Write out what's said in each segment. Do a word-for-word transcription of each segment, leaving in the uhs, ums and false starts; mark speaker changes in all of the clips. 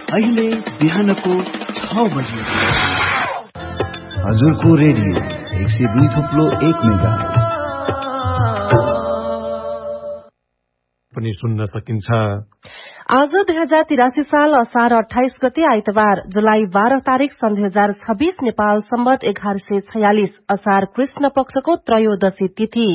Speaker 1: अहिले बिहानको छ बजे
Speaker 2: हजुरको रेडियो एक सय दुई थप्लो एक मेगा
Speaker 3: पनि सुन्न सकिन्छ।
Speaker 4: आज दुई हजार तिरासी साल असार अठाइस गते आइतबार जुलाई बाह्र तारीक सन् दुई हजार छब्बीस नेपाल सम्बत एघार सय छयालिस असार कृष्ण पक्षको त्रयोदशी तिथि।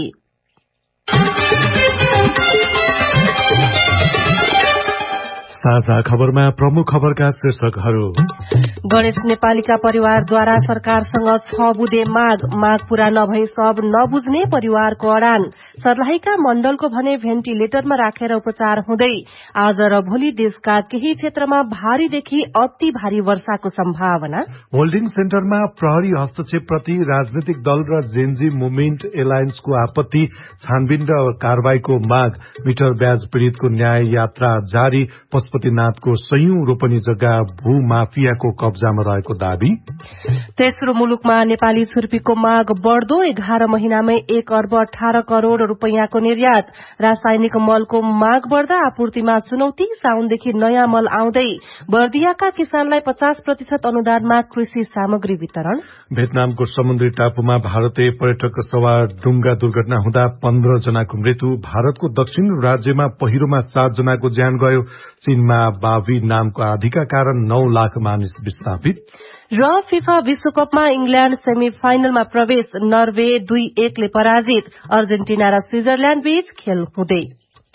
Speaker 3: साझा खबरमा प्रमुख खबरका शीर्षकहरू।
Speaker 4: गणेश नेपालीका परिवारद्वारा सरकारसँग छ बुधे माग माग पूरा नभई सब नबुझ्ने परिवारको अडान। सर्लाहीका मण्डलको भने भेन्टिलेटरमा राखेर उपचार हुँदै। आज र भोलि देशका केही क्षेत्रमा भारीदेखि अति भारी वर्षाको सम्भावना।
Speaker 3: होल्डिङ सेन्टरमा प्रहरी हस्तक्षेपप्रति राजनीतिक दल र जेनजी मुभमेन्ट एलायन्सको आपत्ति। छानबिन र कारबाहीको माग। मिटर ब्याज पीड़ितको न्याय यात्रा जारी। पशुपतिनाथको सयौं रोपनी जग्गा भू माफियाको कब्जामा रहेको दावी।
Speaker 4: तेस्रो मुलुकमा नेपाली छुर्पीको माग बढ़दो। एघार महिनामै एक अर्ब अठार करोड़ रूपियाँको निर्यात। रासायनिक मलको माग बढ़दा आपूर्तिमा चुनौती। साउनदेखि नयाँ मल आउँदै। बर्दियाका किसानलाई पचास प्रतिशत अनुदानमा कृषि सामग्री वितरण।
Speaker 3: भियतनामको समुद्री टापुमा भारतीय पर्यटक सवार डुंगा दुर्घटना हुँदा पन्ध्र जनाको मृत्यु। भारतको दक्षिण राज्यमा पहिरोमा सात जनाको ज्यान गयो। चीनमा बावी नामको आँधीका कारण नौ लाख मानिस विस्थापित।
Speaker 4: र फिफा विश्वकपमा इंग्ल्याण्ड सेमी फाइनलमा प्रवेश। नर्वे दुई एकले पराजित। अर्जेन्टिना र स्विजरल्याण्ड बीच खेल हुँदै।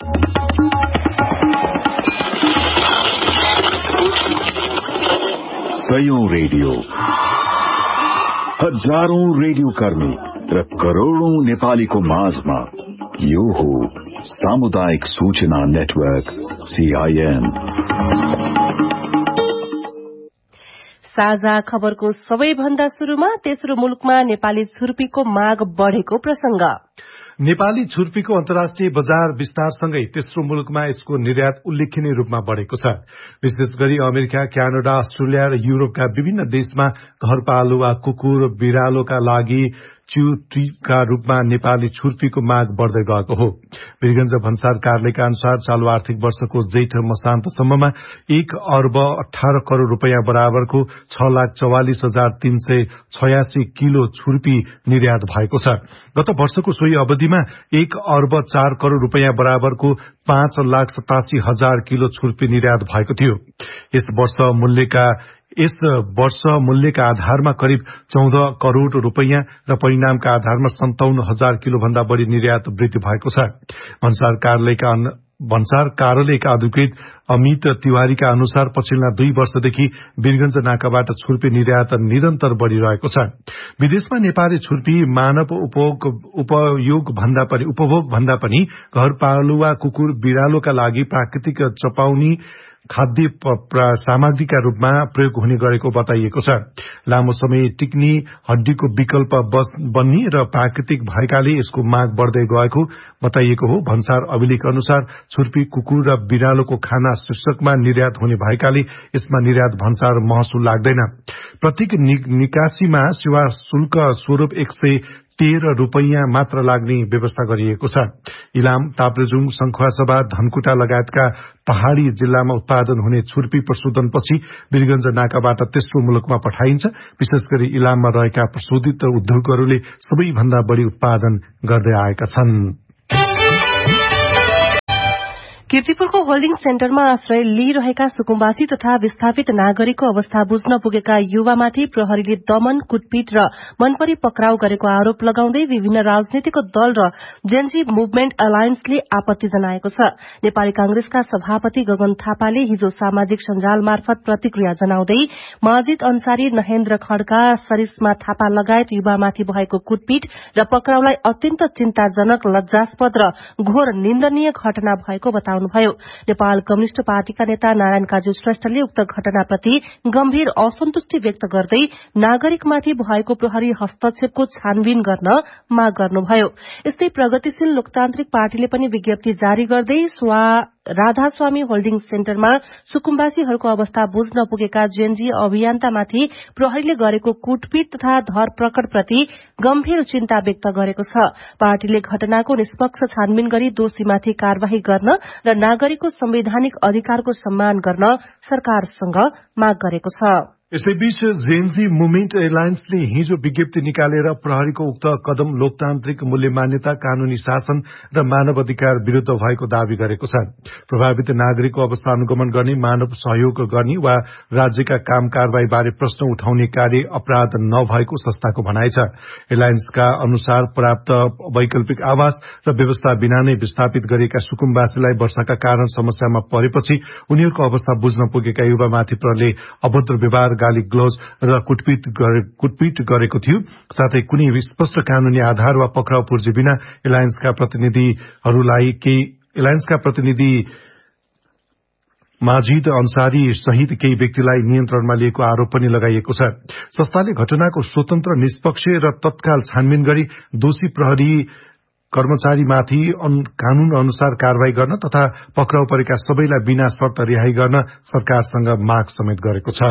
Speaker 5: सयौं रेडियो, हजारौं रेडियो कर्मी र करोड़ौं नेपालीको माझमा यो हो सामुदायिक सूचना नेटवर्क सीआईएन।
Speaker 4: साझा खबरको सबैभन्दा शुरूमा तेस्रो मुलुकमा नेपाली छुर्पीको माग बढ़ेको प्रसंग।
Speaker 3: नेपाली छुर्पीको अन्तर्राष्ट्रिय बजार विस्तारसँगै तेस्रो मुलुकमा यसको निर्यात उल्लेखनीय रूपमा बढ़ेको छ। विशेष गरी अमेरिका, क्यानाडा, अस्ट्रेलिया र युरोपका विभिन्न देशमा घरपालुवा कुकुर बिरालोका लागि च्युटीका रूपमा नेपाली छुर्पीको माग बढ़दै गएको हो। वीरगंज भन्सार कार्यालयका अनुसार चालू आर्थिक वर्षको जेठ मसान्तसम्ममा एक अर्ब अठार करोड़ रूपियाँ बराबरको छ लाख चौवालिस हजार तीन सय छयासी किलो छुर्पी निर्यात भएको छ। गत वर्षको सोही अवधिमा एक अर्ब चार करोड़ रूपियाँ बराबरको पाँच लाख सतासी हजार किलो छुर्पी निर्यात भएको थियो। यस वर्ष मूल्यका यस वर्ष मूल्यका आधारमा करिब चौध करोड़ रूपियाँ र परिणामका आधारमा सन्ताउन्न हजार किलो भन्दा बढ़ी निर्यात वृद्धि भएको छ। भन्सार कार्यालयका भन्सार कार्यालयका अधिकृत अमित तिवारीका अनुसार पछिल्ला दुई वर्षदेखि वीरगंज नाकाबाट छुर्पी निर्यात निरन्तर बढ़िरहेको छ। विदेशमा नेपाली छुर्पी मानव उपभोग उपयोग भन्दा पनि उपभोग भन्दा पनि घरपालुवा कुकुर बिरालोका लागि प्राकृतिक चपाउने खाद्य सामग्रीका रूपमा प्रयोग हुने गरेको बताइएको छ। लामो समय टिक्ने हड्डीको विकल्प बन्ने र प्राकृतिक भएकाले यसको माग बढ़दै गएको बताइएको हो। भन्सार अभिलेख अनुसार छुर्पी कुकुर र बिरालोको खाना शीर्षकमा निर्यात हुने भएकाले यसमा निर्यात भन्सार महसुल लाग्दैन। प्रत्येक निकासीमा सेवा शुल्क स्वरूप एक सय तेह्र रूपियाँ मात्र लाग्ने व्यवस्था गरिएको छ। इलाम, ताप्लेजुङ, संखुवासभा, धनकुटा लगायतका पहाड़ी जिल्लामा उत्पादन हुने छुर्पी प्रशोधनपछि वीरगंज नाकाबाट तेस्रो मुलुकमा पठाइन्छ। विशेष गरी इलाममा रहेका प्रशोधित उद्योगहरूले सबैभन्दा बढ़ी उत्पादन गर्दै आएका छन्।
Speaker 4: कीर्तिपुरको होल्डिङ सेन्टरमा आश्रय लिइरहेका सुकुम्बासी तथा विस्थापित नागरिकको अवस्था बुझ्न पुगेका युवामाथि प्रहरीले दमन, कुटपिट र मनपरी पक्राउ गरेको आरोप लगाउँदै विभिन्न राजनीतिक दल र जेनजी मुभमेन्ट एलायन्सले आपत्ति जनाएको छ। नेपाली कांग्रेसका सभापति गगन थापाले हिजो सामाजिक सञ्जाल मार्फत प्रतिक्रिया जनाउँदै माजिद अन्सारी, नहेन्द्र खड्का, सरिस्मा थापा लगायत युवामाथि भएको कुटपिट र पक्राउलाई अत्यन्त चिन्ताजनक, लज्जास्पद र घोर निन्दनीय घटना भएको बताउनु भयो। नेपाल कम्युनिष्ट पार्टीका नेता नारायण काजी श्रेष्ठले उक्त घटनाप्रति गम्भीर असन्तुष्टि व्यक्त गर्दै नागरिकमाथि भएको प्रहरी हस्तक्षेपको छानबिन गर्न माग गर्नुभयो। यस्तै प्रगतिशील लोकतान्त्रिक पार्टीले पनि विज्ञप्ति जारी गर्दै राधास्वामी होल्डिङ सेन्टरमा सुकुम्बासीहरूको अवस्था बुझ्न पुगेका जेएनजी अभियन्तामाथि प्रहरीले गरेको कुटपिट तथा धरपकडप्रति गम्भीर चिन्ता व्यक्त गरेको छ। पार्टीले घटनाको निष्पक्ष छानबिन गरी दोषीमाथि कार्यवाही गर्न र नागरिकको संवैधानिक अधिकारको सम्मान गर्न सरकारसँग माग गरेको छ।
Speaker 3: यसैबीच जेएनजी मुभमेन्ट एलायन्सले हिजो विज्ञप्ति निकालेर प्रहरीको उक्त कदम लोकतान्त्रिक मूल्य मान्यता, कानूनी शासन र मानव अधिकार विरूद्ध भएको दावी गरेको छ। प्रभावित नागरिकको अवस्था अनुगमन गर्ने, मानव सहयोग गर्ने वा राज्यका काम कारवाही बारे प्रश्न उठाउने कार्य अपराध नभएको संस्थाको भनाइ छ। एलायन्सका अनुसार पर्याप्त वैकल्पिक आवास र व्यवस्था बिना नै विस्थापित गरिएका सुकुम्बासीलाई वर्षाका कारण समस्यामा परेपछि उनीहरूको अवस्था बुझ्न पुगेका युवामाथि प्रहरीले अभद्र व्यवहार, गाली ग्लोज र कुटपिट गरे, कुटपिट गरेको थियो। साथै कुनै स्पष्ट कानूनी आधार वा पक्राउ पूर्जी बिना एलायन्सका प्रतिनिधिहरूलाई केही एलायन्सका प्रतिनिधि माजिद अन्सारी सहित केही व्यक्तिलाई नियन्त्रणमा लिएको आरोप पनि लगाइएको छ। संस्थाले घटनाको स्वतन्त्र, निष्पक्ष र तत्काल छानबिन गरी दोषी प्रहरी कर्मचारीमाथि कानून अनुसार कार्यवाही गर्न तथा पक्राउ परेका सबैलाई बिना शर्त रिहाई गर्न सरकारसँग माग समेत गरेको छ।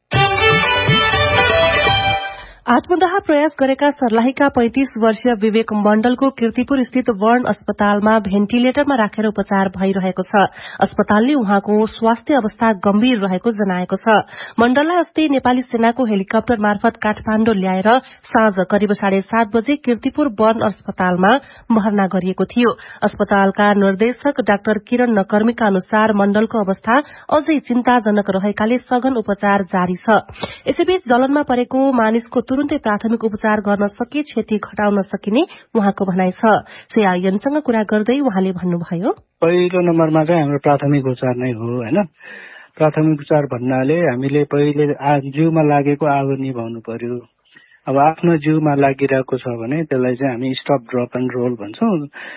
Speaker 4: आत्मदाह प्रयास गरेका सर्लाहीका पैंतिस वर्षीय विवेक मण्डलको कीर्तिपुर स्थित वर्ण अस्पतालमा भेन्टिलेटरमा राखेर उपचार भइरहेको छ। अस्पतालले उहाँको स्वास्थ्य अवस्था गम्भीर रहेको जनाएको छ। मण्डललाई अस्ति नेपाली सेनाको हेलिकप्टर मार्फत काठमाण्डु ल्याएर साँझ करिब साढे सात बजे कीर्तिपुर वर्ण अस्पतालमा भर्ना गरिएको थियो। अस्पतालका निर्देशक डाक्टर किरण नकर्मीका अनुसार मण्डलको अवस्था अझै चिन्ताजनक रहेकाले सघन उपचार जारी छ। यसैबीच जलनमा परेको मानिसको तुरुन्तै प्राथमिक उपचार गर्न सके क्षति घटाउन सकिने उहाँको भनाइ छ। सीआईएनसँग कुरा गर्दै उहाँले भन्नुभयो,
Speaker 6: पहिलो नम्बरमा चाहिँ हाम्रो प्राथमिक उपचार नै हो हैन। प्राथमिक उपचार भन्नाले हामीले पहिले जिउमा लागेको आगो निभाउनु पर्यो। अब आफ्नो जिउमा लागिरहेको छ भने त्यसलाई चाहिँ हामी स्टप ड्रप एन्ड रोल भन्छौँ।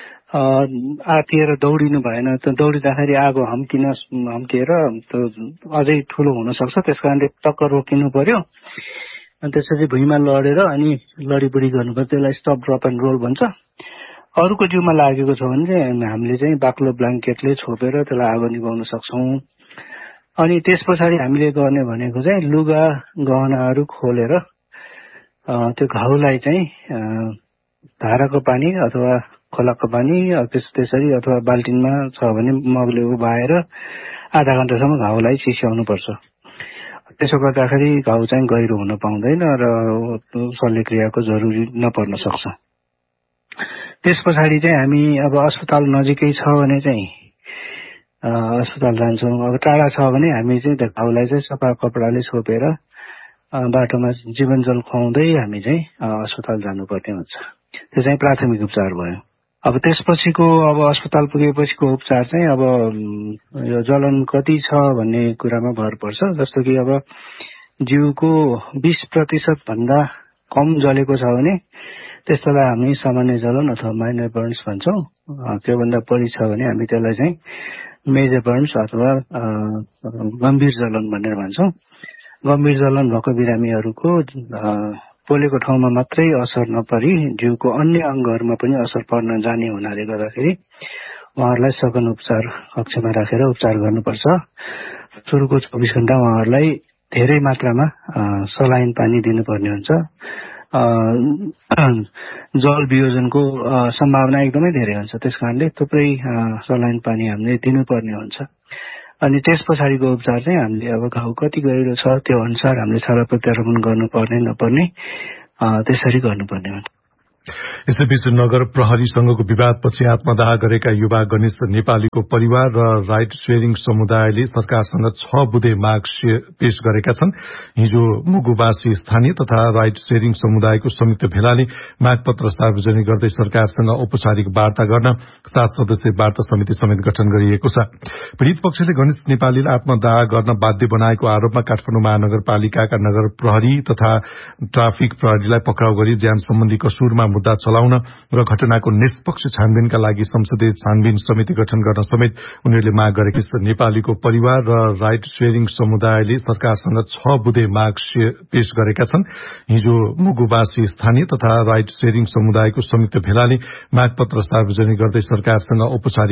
Speaker 6: आतिएर दौडिनु भएन, दौडिँदाखेरि आगो हम्किन हम्किएर अझै ठुलो हुन सक्छ, त्यसकारणले टक्क रोकिनु पर्यो। अनि त्यसपछि भुइँमा लडेर अनि लडीबुडी गर्नुपर्छ, त्यसलाई स्टप ड्रप एन्ड रोल भन्छ। अरूको जिउमा लागेको छ भने चाहिँ हामीले चाहिँ बाक्लो ब्ल्याङ्केटले छोपेर त्यसलाई आगो निभाउन सक्छौँ। अनि त्यस पछाडि हामीले गर्ने भनेको चाहिँ लुगा गहनाहरू खोलेर त्यो घाउलाई चाहिँ धाराको पानी अथवा खोलाको पानी त्यस त्यसरी अथवा बाल्टिनमा छ भने मगले उभाएर आधा घण्टासम्म घाउलाई चिस्याउनु पर्छ। त्यसो गर्दाखेरि घाउ चाहिँ गहिरो हुन पाउँदैन र शल्यक्रियाको जरुरी नपर्न सक्छ। त्यस पछाडि चाहिँ हामी अब अस्पताल नजिकै छ भने चाहिँ अस्पताल जान्छौँ। अब टाढा छ भने हामी चाहिँ त्यो घाउलाई चाहिँ सफा कपडाले छोपेर बाटोमा जीवन जल खुवाउँदै हामी चाहिँ अस्पताल जानुपर्ने हुन्छ। त्यो चाहिँ प्राथमिक उपचार भयो। अब त्यसपछिको अब अस्पताल पुगेपछिको उपचार चाहिँ अब यो जलन कति छ भन्ने कुरामा भर पर्छ। जस्तो कि अब जिउको बीस प्रतिशत भन्दा कम जलेको छ भने त्यस्तोलाई हामी सामान्य जलन अथवा माइनर बर्न्स भन्छौँ। त्योभन्दा बढी छ भने हामी त्यसलाई चाहिँ मेजर बर्न्स अथवा गम्भीर जलन भनेर भन्छौँ। गम्भीर जलन भएको बिरामीहरूको पोलेको ठाउँमा मात्रै असर नपरी जिउको अन्य अङ्गहरूमा पनि असर पर्न जाने हुनाले गर्दाखेरि उहाँहरूलाई सघन उपचार कक्षमा राखेर उपचार गर्नुपर्छ। सुरुको चौबिस घण्टा उहाँहरूलाई धेरै मात्रामा सलाइन पानी दिनुपर्ने हुन्छ। जल वियोजनको सम्भावना एकदमै धेरै हुन्छ, त्यस कारणले थुप्रै सलाइन पानी हामीले दिनुपर्ने हुन्छ। अनि त्यस पछाडिको उपचार चाहिँ हामीले अब घाउ कति गहिरो छ त्यो अनुसार हामीले छाला प्रत्यारोपण गर्नुपर्ने नपर्ने त्यसरी गर्नुपर्ने हुन्छ।
Speaker 3: यसैबीच नगर प्रहरीसँगको विवादपछि आत्मदाह गरेका युवा गणेश नेपालीको परिवार र राइट शेयरिङ समुदायले सरकारसँग छ बुँदे माग पेश गरेका छन्। हिजो मुगुवासी स्थानीय तथा राइट शेयरिङ समुदायको संयुक्त भेलाले मागपत्र सार्वजनिक गर्दै सरकारसँग औपचारिक वार्ता गर्न सात सदस्यीय वार्ता समिति समेत गठन गरिएको छ। पीड़ित पक्षले गणेश नेपालीलाई आत्मदाह गर्न बाध्य बनाएको आरोपमा काठमाडौँ महानगरपालिकाका नगर प्रहरी तथा ट्राफिक प्रहरीलाई पक्राउ गरी ज्यान सम्बन्धी कसूरमा मुद्दा चलाउन र घटनाको निष्पक्ष छानबिनका लागि संसदीय छानबिन समिति गठन गर्न समेत उनीहरूले माग गरेका छन्। नेपालीको परिवार र राइट शेयरिङ समुदायले सरकारसँग छ बुँदे माग पेश गरेका छन्। हिजो मुगुवासी स्थानीय तथा राइट शेयरिङ समुदायको संयुक्त भेलाले मागपत्र सार्वजनिक गर्दै सरकारसँग औपचारिक